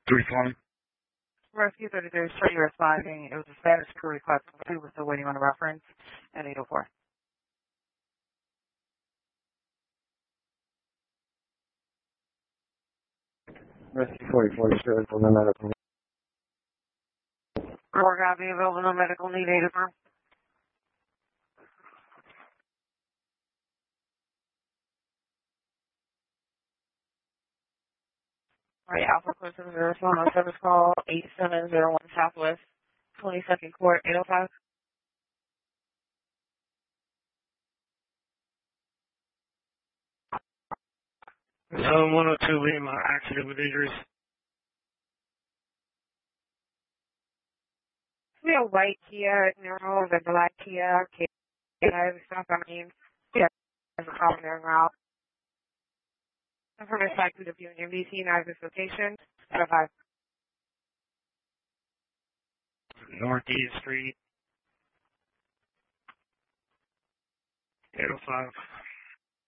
320. Rescue 33 is sure you're responding. It was a Spanish crew request. We're still waiting on a reference at 804. Rescue 44 is available no medical need. We're going to be available no medical need 804. All right, Alpha Cruiser 0 service call 8701 Southwest 22nd Court 805. 102 Lima, accident with injuries. We have white Kia, Nero, the black Kia, stuff, yeah, there's a common there route. From the side to the Union BC, now this location, 805. Northeast Street, 805.